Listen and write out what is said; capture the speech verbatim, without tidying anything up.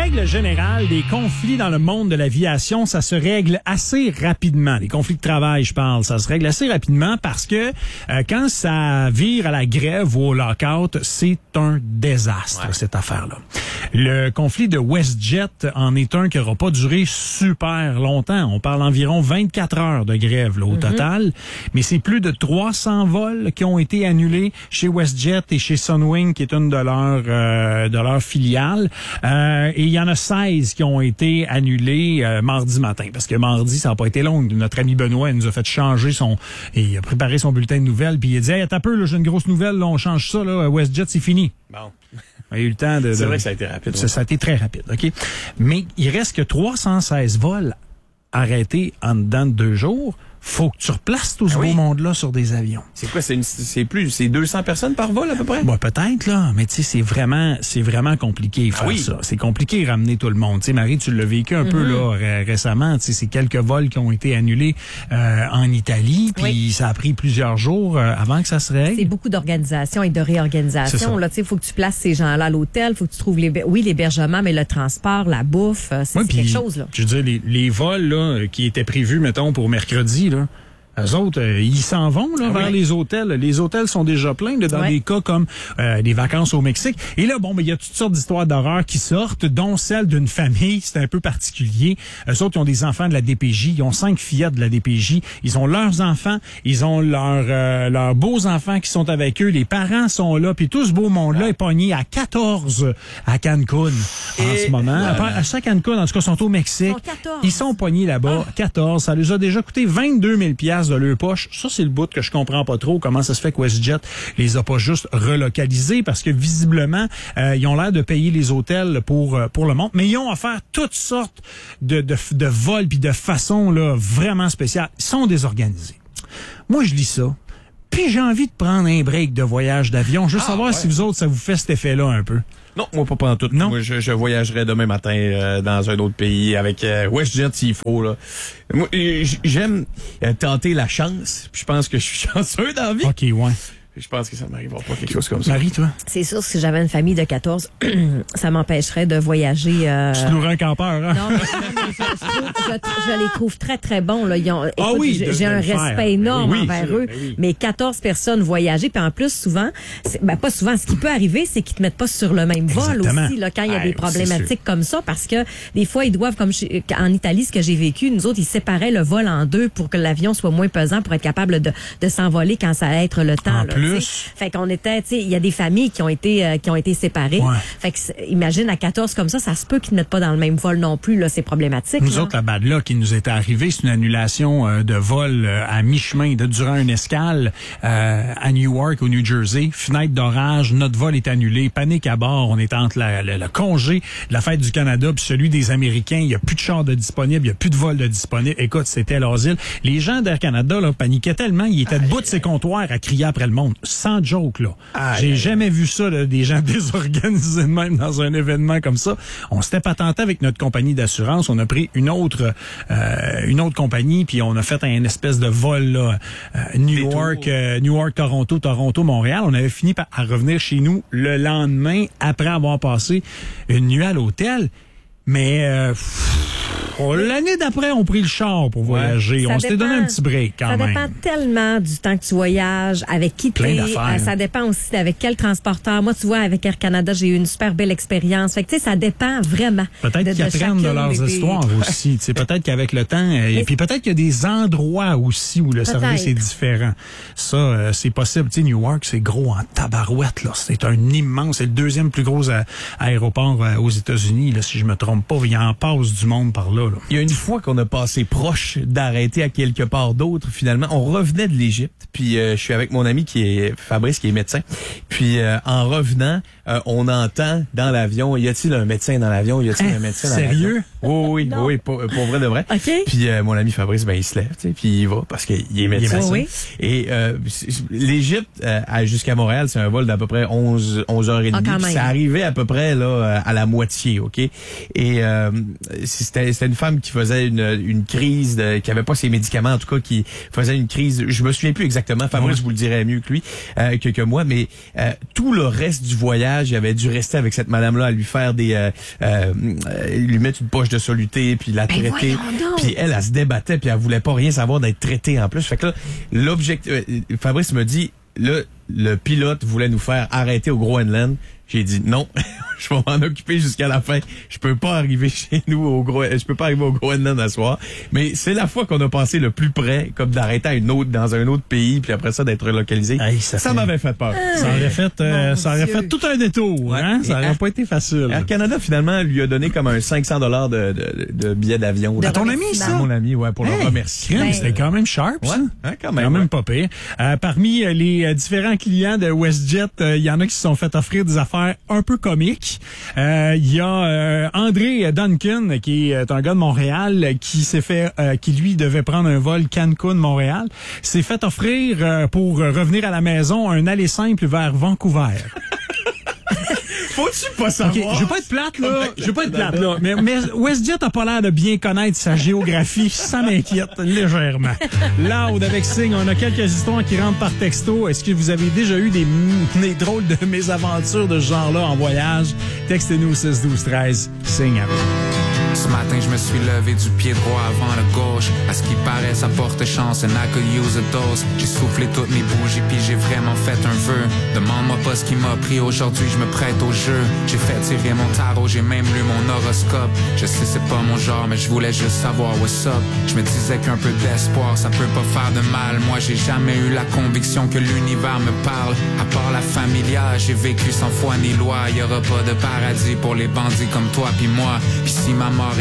règle générale, des conflits dans le monde de l'aviation, ça se règle assez rapidement. Les conflits de travail, je parle, ça se règle assez rapidement parce que euh, quand ça vire à la grève ou au lockout, c'est un désastre, ouais. cette affaire-là. Le conflit de WestJet en est un qui n'aura pas duré super longtemps. On parle environ vingt-quatre heures de grève là, au mm-hmm. total, mais c'est plus de trois cents vols qui ont été annulés chez WestJet et chez Sunwing, qui est une de leurs euh, de leurs filiales. Euh, et il y en a seize qui ont été annulés euh, mardi matin. Parce que mardi, ça n'a pas été long. Notre ami Benoît, il nous a fait changer son... Et il a préparé son bulletin de nouvelles. Puis il a dit, hey, attends un peu, là, j'ai une grosse nouvelle. Là, on change ça. Là, WestJet, c'est fini. Bon. Il a eu le temps de... C'est de, vrai que ça a été rapide. Ça, ça a été très rapide. OK? Mais il reste que trois cent seize vols arrêtés en dedans de deux jours. Faut que tu replaces tout ce ah oui. beau monde-là sur des avions. C'est quoi? C'est, une, c'est plus, c'est deux cents personnes par vol à peu près? Bon, peut-être, là. Mais tu sais, c'est vraiment, c'est vraiment compliqué faire ah oui. ça. C'est compliqué de ramener tout le monde. Tu sais, Marie, tu l'as vécu un mm-hmm. peu, là, ré- récemment. Tu sais, c'est quelques vols qui ont été annulés, euh, en Italie. Puis oui. ça a pris plusieurs jours euh, avant que ça se règle. C'est beaucoup d'organisation et de réorganisation. Là, tu sais, faut que tu places ces gens-là à l'hôtel. Faut que tu trouves les, oui, l'hébergement, mais le transport, la bouffe, c'est, oui, c'est quelque chose, là. Je veux dire, les, les vols, là, qui étaient prévus, mettons, pour mercredi, là, eux autres, euh, ils s'en vont là, ah vers oui. les hôtels. Les hôtels sont déjà pleins là, dans ouais. des cas comme euh, des vacances au Mexique. Et là, bon, ben il y a toutes sortes d'histoires d'horreur qui sortent, dont celle d'une famille. C'est un peu particulier. Eux autres, ils ont des enfants de la D P J. Ils ont cinq fillettes de la D P J. Ils ont leurs enfants. Ils ont leurs euh, leurs beaux enfants qui sont avec eux. Les parents sont là. Puis tout ce beau monde-là ouais. est pogné à quatorze à Cancun Et en ce moment. Euh... À chaque Cancun, en tout cas, sont au Mexique. Ils sont, ils sont pognés là-bas. Ah. quatorze. Ça les a déjà coûté vingt-deux mille piastres de leur poche. Ça, c'est le bout que je comprends pas trop. Comment ça se fait que WestJet les a pas juste relocalisés parce que visiblement, euh, ils ont l'air de payer les hôtels pour euh, pour le monde, mais ils ont offert toutes sortes de de, de vols puis de façons là vraiment spéciales. Ils sont désorganisés. Moi, je lis ça. Puis j'ai envie de prendre un break de voyage d'avion. Je veux ah, savoir ouais. si vous autres, ça vous fait cet effet-là un peu. Non, moi pas pendant tout. Non. Moi, je, je voyagerai demain matin euh, dans un autre pays avec euh, WestJet s'il faut. Là. Moi, j'aime euh, tenter la chance. Puis je pense que je suis chanceux dans la vie. OK, ouais. Je pense que ça m'arrivera pas quelque chose comme ça. Marie, toi? C'est sûr que si j'avais une famille de quatorze, ça m'empêcherait de voyager. Euh... Tu te louerais un campeur, hein? Non, mais, non, mais je, je, je, je les trouve très, très bons. Là. Ils ont, écoute, ah oui, j'ai un respect faire. énorme oui, envers eux. Oui. Mais quatorze personnes voyager, puis en plus, souvent, c'est, ben pas souvent, ce qui peut arriver, c'est qu'ils te mettent pas sur le même vol Exactement. aussi, là, quand il y a ouais, des problématiques comme ça, parce que des fois, ils doivent, comme chez, en Italie, ce que j'ai vécu, nous autres, ils séparaient le vol en deux pour que l'avion soit moins pesant, pour être capable de, de s'envoler quand ça allait être le temps. En là, plus. T'sais. Fait qu'on était, tu sais, il y a des familles qui ont été euh, qui ont été séparées. Ouais. Fait que imagine à quatorze comme ça, ça se peut qu'ils ne mettent pas dans le même vol non plus, là, c'est problématique. Nous là. autres, la bad luck qui nous était arrivée, c'est une annulation euh, de vol euh, à mi-chemin de durant une escale euh, à Newark au New Jersey. Fenêtre d'orage, notre vol est annulé, panique à bord, on est entre la, la, le congé de la fête du Canada puis celui des Américains, il y a plus de chars de disponibles, il y a plus de vols de disponibles. Écoute, c'était l'asile. Les gens d'Air Canada là paniquaient tellement, ils étaient debout de ces comptoirs à crier après le monde, sans joke là. Aïe, J'ai aïe, jamais aïe. vu ça, là, des gens désorganisés de même dans un événement comme ça. On s'était patenté avec notre compagnie d'assurance. On a pris une autre euh, une autre compagnie, puis on a fait un espèce de vol là, euh, New York, euh, New York, Toronto, Toronto, Montréal. On avait fini par à revenir chez nous le lendemain après avoir passé une nuit à l'hôtel. Mais euh, oh, l'année d'après, on a pris le char pour voyager. Ouais. On s'était donné un petit break quand ça même. Ça dépend tellement du temps que tu voyages, avec qui tu es. Euh, ça dépend aussi avec quel transporteur. Moi, tu vois, avec Air Canada, j'ai eu une super belle expérience. Fait que, tu sais, ça dépend vraiment. Peut-être de, qu'ils de apprennent de leurs des... histoires aussi. Tu sais, peut-être qu'avec le temps, et puis peut-être qu'il y a des endroits aussi où le peut-être. service est différent. Ça, euh, c'est possible. Tu sais, Newark, c'est gros en tabarouette, là. C'est un immense, c'est le deuxième plus gros a- aéroport euh, aux États-Unis, là, si je me trompe pas, il en passe du monde par là, là. Il y a une fois qu'on a passé proche d'arrêter à quelque part d'autre, finalement, on revenait de l'Égypte, puis euh, je suis avec mon ami qui est Fabrice, qui est médecin, puis euh, en revenant, euh, on entend dans l'avion, y a-t-il un médecin dans l'avion, y a-t-il hein? un médecin dans l'avion? Sérieux? Oui, oui, oui, oui, pour, pour vrai de vrai. Okay. Puis euh, mon ami Fabrice, ben il se lève, tu sais, puis il va parce qu'il est médecin. Oui, oui. Et euh, l'Égypte euh, jusqu'à Montréal, c'est un vol d'à peu près onze heures trente. Ah, ça arrivait à peu près là à la moitié, ok. Et euh, c'était, c'était une femme qui faisait une, une crise, de, qui avait pas ses médicaments, en tout cas, qui faisait une crise. Je me souviens plus exactement. Fabrice ouais. vous le dirait mieux que lui, euh, que, que moi, mais euh, tout le reste du voyage, il avait dû rester avec cette madame-là à lui faire des, euh, euh, lui mettre une poche de soluté, puis la Ben traiter. Puis elle, elle se débattait, puis elle voulait pas rien savoir d'être traitée en plus. Fait que là, l'objectif, euh, Fabrice me dit, là, le pilote voulait nous faire arrêter au Groenland. J'ai dit non, je vais m'en occuper jusqu'à la fin. Je peux pas arriver chez nous au Gro... je peux pas arriver au Groenland à soir. Mais c'est la fois qu'on a passé le plus près, comme d'arrêter à une autre dans un autre pays, puis après ça d'être relocalisé. Hey, ça ça fait... m'avait fait peur. Ça aurait fait, euh, ça aurait Dieu. fait tout un détour, Ouais. hein. Ça Et aurait Air... pas été facile. Air Canada finalement lui a donné comme un cinq cents dollars de, de, de billets d'avion. À ton ami, ça? À mon ami, ouais, pour Hey, le remercier. crème, Ben, c'était quand même sharp, Ouais, ça. hein, quand même. Quand même ouais. pas pire. Euh, parmi euh, les euh, différents clients de WestJet, il euh, y en a qui se sont fait offrir des affaires un peu comiques. Il euh, y a euh, André Duncan, qui est un gars de Montréal, qui s'est fait, euh, qui lui devait prendre un vol Cancun-Montréal, s'est fait offrir euh, pour revenir à la maison un aller simple vers Vancouver. Faut-tu pas savoir? OK, je veux pas être plate, là. Je veux pas être plate, là. Mais, mais WestJet a pas l'air de bien connaître sa géographie. Ça m'inquiète légèrement. Loud avec Signe, on a quelques histoires qui rentrent par texto. Est-ce que vous avez déjà eu des, des drôles de mésaventures de ce genre-là en voyage? Textez-nous au six douze treize. Signe à vous. Ce matin, je me suis levé du pied droit avant le gauche. À ce qui paraît, ça porte chance, and I could use a dose. J'ai soufflé toutes mes bougies, puis j'ai vraiment fait un vœu. Demande-moi pas ce qui m'a pris aujourd'hui, je me prête au jeu. J'ai fait tirer mon tarot, j'ai même lu mon horoscope. Je sais c'est pas mon genre, mais je voulais juste savoir what's up. Je me disais qu'un peu d'espoir, ça peut pas faire de mal. Moi, j'ai jamais eu la conviction que l'univers me parle. À part la familia, j'ai vécu sans foi ni loi. Y aura pas de paradis pour les bandits comme toi puis moi. Puis si ma mort